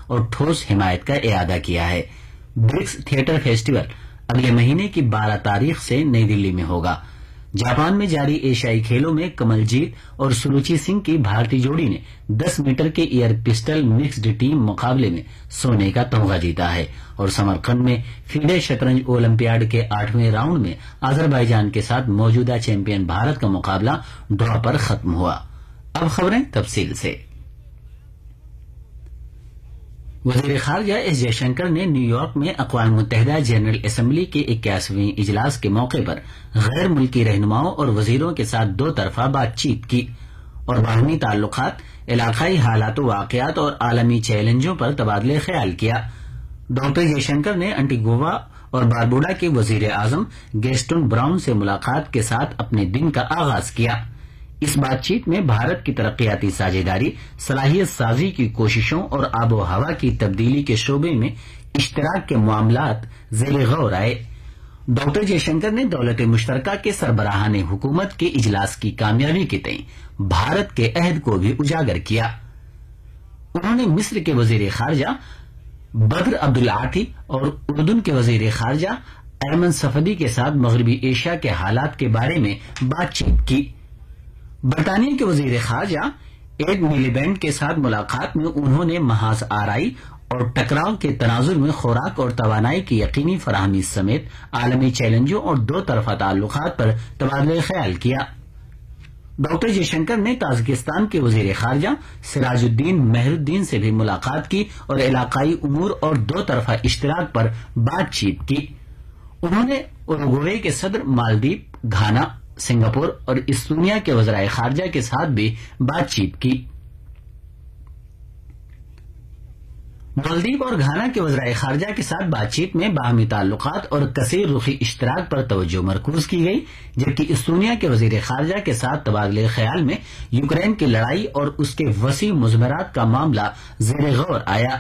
اور ٹھوس حمایت کا اعادہ کیا ہے۔ برکس تھیٹر فیسٹیول اگلے مہینے کی 12 تاریخ سے نئی دلی میں ہوگا۔ جاپان میں جاری ایشیائی کھیلوں میں کمل جیت اور سروچی سنگھ کی بھارتی جوڑی نے 10 میٹر کے ایئر پسٹل مکسڈ ٹیم مقابلے میں سونے کا تمغہ جیتا ہے اور سمرقند میں فیڈے شطرنج اولمپیاڈ کے 8ویں راؤنڈ میں آذربائیجان کے ساتھ موجودہ چیمپئن بھارت کا مقابلہ ڈرا پر ختم ہوا۔ اب خبریں تفصیل سے۔ وزیر خارجہ ایس جے شنکر نے نیو یارک میں اقوام متحدہ جنرل اسمبلی کے 81ویں اجلاس کے موقع پر غیر ملکی رہنماؤں اور وزیروں کے ساتھ 2 طرفہ بات چیت کی اور باہمی تعلقات، علاقائی حالات و واقعات اور عالمی چیلنجوں پر تبادلہ خیال کیا۔ ڈاکٹر جے شنکر نے انٹیگوا اور باربوڈا کے وزیر اعظم گیسٹن براؤن سے ملاقات کے ساتھ اپنے دن کا آغاز کیا۔ اس بات چیت میں بھارت کی ترقیاتی ساجھیداری، صلاحیت سازی کی کوششوں اور آب و ہوا کی تبدیلی کے شعبے میں اشتراک کے معاملات زیر غور آئے۔ ڈاکٹر جے شنکر نے دولت مشترکہ کے سربراہان حکومت کے اجلاس کی کامیابی کے تئیں بھارت کے عہد کو بھی اجاگر کیا۔ انہوں نے مصر کے وزیر خارجہ بدر عبدالعاطی اور اردن کے وزیر خارجہ ایمن صفدی کے ساتھ مغربی ایشیا کے حالات کے بارے میں بات چیت کی۔ برطانیہ کے وزیر خارجہ ایڈ میلیبینڈ کے ساتھ ملاقات میں انہوں نے محاذ آرائی اور ٹکراؤ کے تناظر میں خوراک اور توانائی کی یقینی فراہمی سمیت عالمی چیلنجوں اور 2 طرفہ تعلقات پر تبادلہ خیال کیا۔ ڈاکٹر جے شنکر نے تاجکستان کے وزیر خارجہ سراج الدین مہر الدین سے بھی ملاقات کی اور علاقائی امور اور 2 طرفہ اشتراک پر بات چیت کی۔ انہوں نے اروگوئے کے صدر، مالدیپ، گھانا، سنگاپور اور استونیا کے وزرائے خارجہ کے ساتھ بھی بات چیت کی۔ مالدیپ اور گھانا کے وزرائے خارجہ کے ساتھ بات چیت میں باہمی تعلقات اور کثیر رخی اشتراک پر توجہ مرکوز کی گئی، جبکہ استونیا کے وزیر خارجہ کے ساتھ تبادلہ خیال میں یوکرین کی لڑائی اور اس کے وسیع مضمرات کا معاملہ زیر غور آیا۔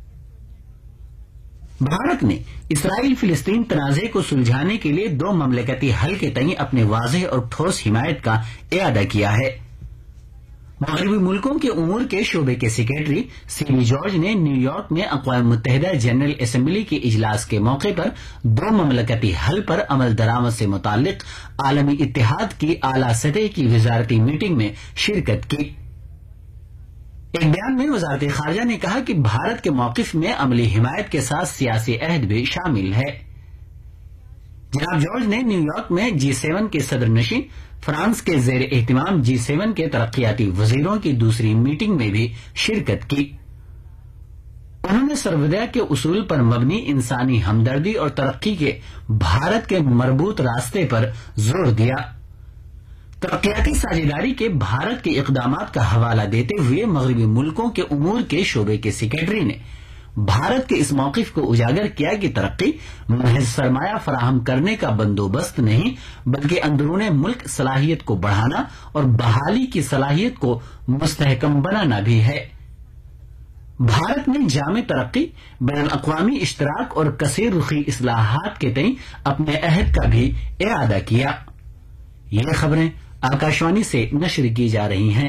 بھارت نے اسرائیل فلسطین تنازع کو سلجھانے کے لیے 2 مملکتی حل کے تئیں اپنے واضح اور ٹھوس حمایت کا اعادہ کیا ہے۔ مغربی ملکوں کے امور کے شعبے کے سیکریٹری سی بی جارج نے نیو یارک میں اقوام متحدہ جنرل اسمبلی کے اجلاس کے موقع پر 2 مملکتی حل پر عمل درآمد سے متعلق عالمی اتحاد کی اعلی سطح کی وزارتی میٹنگ میں شرکت کی۔ ایک بیان میں وزارت خارجہ نے کہا کہ بھارت کے موقف میں عملی حمایت کے ساتھ سیاسی عہد بھی شامل ہے۔ جناب جارج نے نیو یارک میں G7 کے صدر نشین فرانس کے زیر اہتمام G7 کے ترقیاتی وزیروں کی دوسری میٹنگ میں بھی شرکت کی۔ انہوں نے سروودیا کے اصول پر مبنی انسانی ہمدردی اور ترقی کے بھارت کے مربوط راستے پر زور دیا۔ ترقیاتی ساجھیداری کے بھارت کے اقدامات کا حوالہ دیتے ہوئے مغربی ملکوں کے امور کے شعبے کے سیکریٹری نے بھارت کے اس موقف کو اجاگر کیا کہ ترقی محض سرمایہ فراہم کرنے کا بندوبست نہیں، بلکہ اندرون ملک صلاحیت کو بڑھانا اور بحالی کی صلاحیت کو مستحکم بنانا بھی ہے۔ بھارت نے جامع ترقی، بین الاقوامی اشتراک اور کثیر رخی اصلاحات کے تئیں اپنے عہد کا بھی اعادہ کیا۔ یہ خبریں آکاشوانی سے نشر کی جا رہی ہیں۔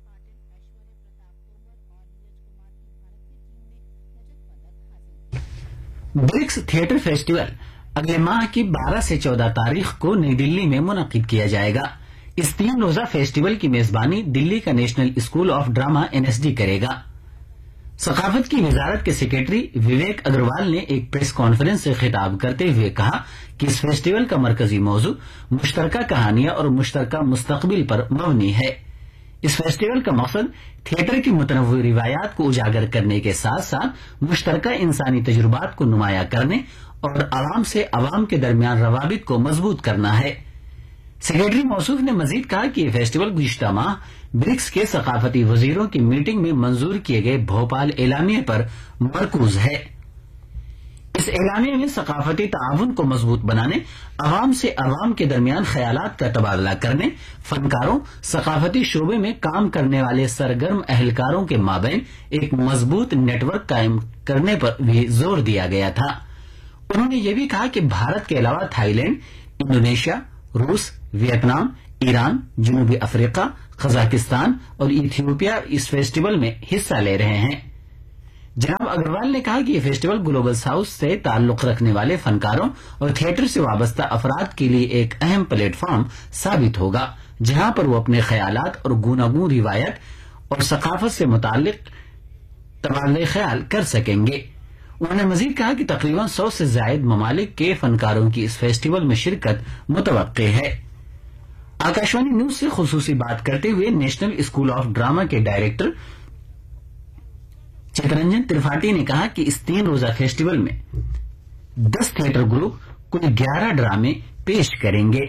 برکس تھیٹر فیسٹیول اگلے ماہ کی 12 سے 14 تاریخ کو نئی دلی میں منعقد کیا جائے گا۔ اس 3 روزہ فیسٹیول کی میزبانی دلی کا national school of drama NSD کرے گا۔ ثقافت کی وزارت کے سیکریٹری وویک اگروال نے ایک پریس کانفرنس سے خطاب کرتے ہوئے کہا کہ اس فیسٹیول کا مرکزی موضوع مشترکہ کہانیاں اور مشترکہ مستقبل پر مبنی ہے۔ اس فیسٹیول کا مقصد تھیٹر کی متنوع روایات کو اجاگر کرنے کے ساتھ ساتھ مشترکہ انسانی تجربات کو نمایاں کرنے اور عوام سے عوام کے درمیان روابط کو مضبوط کرنا ہے۔ سیکریٹری موصوف نے مزید کہا کہ یہ فیسٹیول گزشتہ ماہ برکس کے ثقافتی وزیروں کی میٹنگ میں منظور کیے گئے بھوپال اعلامیے پر مرکوز ہے۔ اس اعلامیے میں ثقافتی تعاون کو مضبوط بنانے، عوام سے عوام کے درمیان خیالات کا تبادلہ کرنے، فنکاروں، ثقافتی شعبے میں کام کرنے والے سرگرم اہلکاروں کے مابین ایک مضبوط نیٹ ورک قائم کرنے پر بھی زور دیا گیا تھا۔ انہوں نے یہ بھی کہا کہ بھارت کے علاوہ تھائی لینڈ، انڈونیشیا، روس، ویتنام، ایران، جنوبی افریقہ، قزاقستان اور ایتھیوپیا اس فیسٹیول میں حصہ لے رہے ہیں۔ جناب اگروال نے کہا کہ یہ فیسٹیول گلوبل ساؤتھ سے تعلق رکھنے والے فنکاروں اور تھیٹر سے وابستہ افراد کے لیے ایک اہم پلیٹ فارم ثابت ہوگا، جہاں پر وہ اپنے خیالات اور گوناگون روایت اور ثقافت سے متعلق تبادلہ خیال کر سکیں گے۔ انہوں نے مزید کہا کہ تقریباً 100 سے زائد ممالک کے فنکاروں کی اس فیسٹیول میں شرکت متوقع ہے۔ آکاشوانی نیوز سے خصوصی بات کرتے ہوئے نیشنل اسکول آف ڈرامہ کے ڈائریکٹر چترنجن ترپاٹھی نے کہا کہ اس 3 روزہ فیسٹیول میں 10 تھیٹر گروپ کل 11 ڈرامے پیش کریں گے۔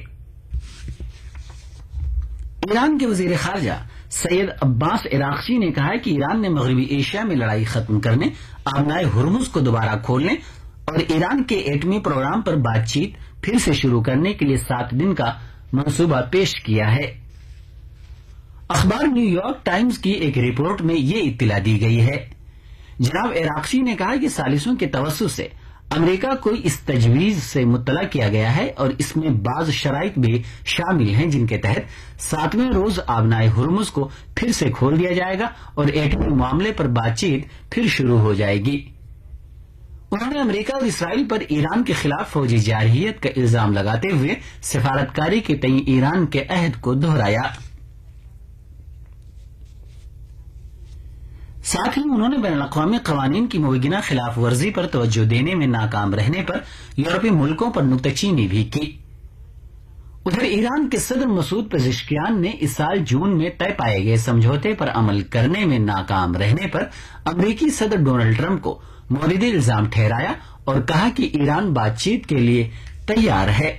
ایران کے وزیر خارجہ سید عباس عراقچی نے کہا کہ ایران نے مغربی ایشیا میں لڑائی ختم کرنے، آبنائے ہرمز کو دوبارہ کھولنے اور ایران کے ایٹمی پروگرام پر بات چیت پھر سے شروع کرنے کے لیے 7 دن کا منصوبہ پیش کیا ہے۔ اخبار نیو یارک ٹائمز کی ایک رپورٹ میں یہ اطلاع دی گئی ہے۔ جناب عراقچی نے کہا کہ ثالثوں کے توسط سے امریکہ کو اس تجویز سے مطلع کیا گیا ہے اور اس میں بعض شرائط بھی شامل ہیں جن کے تحت 7ویں روز آبنائے ہرمز کو پھر سے کھول دیا جائے گا اور ایٹمی معاملے پر بات چیت پھر شروع ہو جائے گی۔ انہوں نے امریکہ اور اسرائیل پر ایران کے خلاف فوجی جارحیت کا الزام لگاتے ہوئے سفارتکاری کے تئیں ایران کے عہد کو دہرایا۔ ساتھ ہی انہوں نے بین الاقوامی قوانین کی مبینہ خلاف ورزی پر توجہ دینے میں ناکام رہنے پر یورپی ملکوں پر نکتہ چینی بھی کی۔ ادھر ایران کے صدر مسعود پزشکیان نے اس سال جون میں طے پائے گئے سمجھوتے پر عمل کرنے میں ناکام رہنے پر امریکی صدر ڈونلڈ ٹرمپ کو مورد الزام ٹھہرایا اور کہا کہ ایران بات چیت کے لیے تیار ہے۔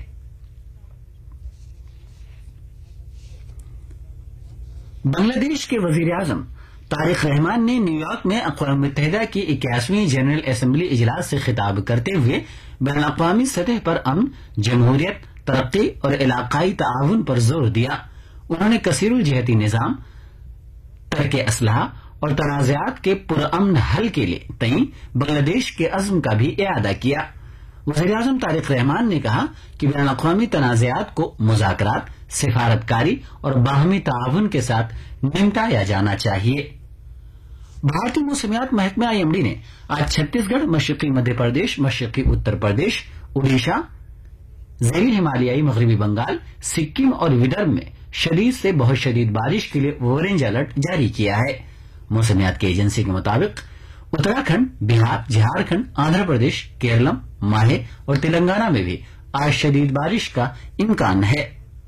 بنگلہ دیش کے وزیر اعظم طارق رحمان نے نیو یارک میں اقوام متحدہ کی 81ویں جنرل اسمبلی اجلاس سے خطاب کرتے ہوئے بین الاقوامی سطح پر امن، جمہوریت، ترقی اور علاقائی تعاون پر زور دیا۔ انہوں نے کثیر الجہتی نظام، ترک اسلحہ اور تنازعات کے پرامن حل کے لیے تئیں بنگلہ دیش کے عزم کا بھی اعادہ کیا۔ وزیر اعظم طارق رحمان نے کہا کہ بین الاقوامی تنازعات کو مذاکرات، سفارتکاری اور باہمی تعاون کے ساتھ نمٹایا جانا چاہیے۔ بھارتی موسمیات محکمہ IMD نے آج چھتیس گڑھ، مشرقی مدھیہ پردیش، مشرقی اتر پردیش، اڈیشہ، ذیلی ہمالیائی مغربی بنگال، سکم اور ودربھ میں شدید سے بہت شدید بارش کے لیے اورنج الرٹ جاری کیا ہے۔ موسمیات کی ایجنسی کے مطابق اتراکھنڈ، بہار، جھارکھنڈ، آندھرا پردیش، کیرلم، ماہے اور تلنگانہ میں بھی آج شدید بارش کا امکان ہے۔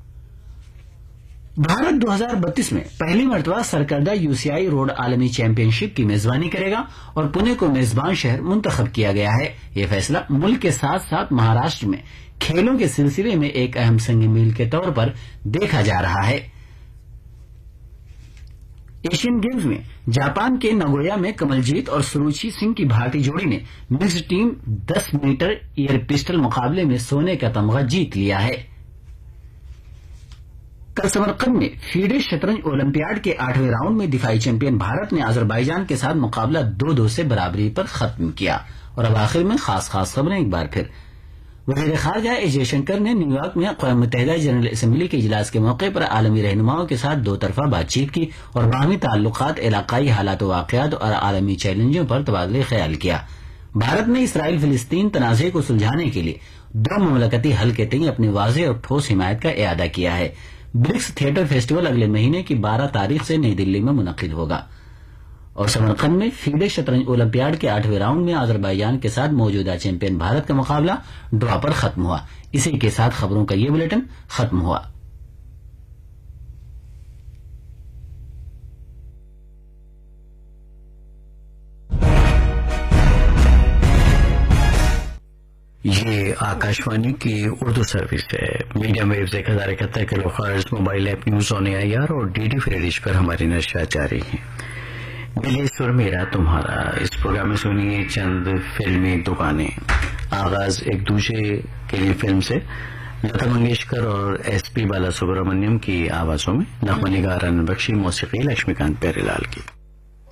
بھارت 2032 میں پہلی مرتبہ سرکردہ UCI روڈ عالمی چیمپئن شپ کی میزبانی کرے گا اور پونے کو میزبان شہر منتخب کیا گیا ہے۔ یہ فیصلہ ملک کے ساتھ ساتھ مہاراشٹر میں کھیلوں کے سلسلے میں ایک اہم سنگ میل کے طور پر دیکھا جا رہا ہے۔ ایشین گیمز میں جاپان کے نگویا میں کمل جیت اور سروچی سنگھ کی بھارتی جوڑی نے mixed team 10 metre year pistol مقابلے میں سونے کا تمغہ جیت لیا ہے۔ کل سمرقند میں فیڈے شطرنج اولمپیاڈ کے 8ویں راؤنڈ میں دفاعی چیمپئن بھارت نے آذربائیجان کے ساتھ مقابلہ 2-2 سے برابری پر ختم کیا۔ اور اب آخر میں خاص خبریں ایک بار پھر۔ وزیر خارجہ ایس جے شنکر نے نیو یارک میں اقوام متحدہ جنرل اسمبلی کے اجلاس کے موقع پر عالمی رہنماؤں کے ساتھ 2 طرفہ بات چیت کی اور باہمی تعلقات، علاقائی حالات و واقعات اور عالمی چیلنجوں پر تبادلہ خیال کیا۔ بھارت نے اسرائیل فلسطین تنازع کو سلجھانے کے لیے 2 مملکتی حل کے تئیں اپنی واضح اور ٹھوس حمایت کا اعادہ کیا ہے۔ برکس تھیٹر فیسٹیول اگلے مہینے کی 12 تاریخ سے نئی دلی میں منعقد ہوگا۔ اور سمرقند میں فیڈے شطرنج اولمپیاڈ کے 8ویں راؤنڈ میں آذربائیجان کے ساتھ موجودہ چیمپئن بھارت کا مقابلہ ڈرا پر ختم ہوا۔ اسی کے ساتھ خبروں کا یہ بلیٹن ختم ہوا۔ یہ آکاشوانی کی اردو سروس ہے۔ Medium views 1071 kilo hertz, mobile app news on AIR اور DD فری ڈش پر ہماری نشریات جاری ہیں۔ ملے سر میرا تمہارا، اس پروگرام میں سنیے چند فلمی دکانیں۔ آغاز ایک دوسرے کے لیے فلم سے لتا منگیشکر اور SP بالا سبرامنیم کی آوازوں میں، نغمہ نگار آنند بخشی، موسیقی لکشمی کانت پیارے لال کی۔